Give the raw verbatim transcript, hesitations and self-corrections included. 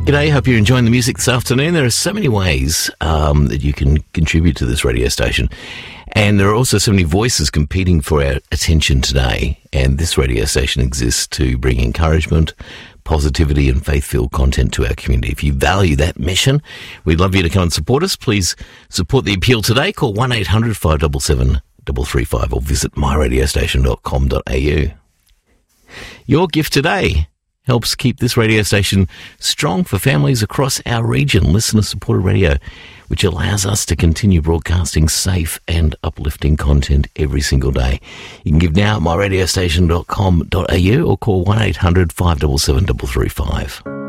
G'day, hope you're enjoying the music this afternoon. There are so many ways um, that you can contribute to this radio station. And there are also so many voices competing for our attention today. And this radio station exists to bring encouragement, positivity and faith-filled content to our community. If you value that mission, we'd love you to come and support us. Please support the appeal today. Call one eight hundred five seven seven three three five or visit my radio station dot com dot a u. Your gift today helps keep this radio station strong for families across our region, listener-supported radio, which allows us to continue broadcasting safe and uplifting content every single day. You can give now at my radio station dot com dot a u or call one eight hundred five seven seven three three five.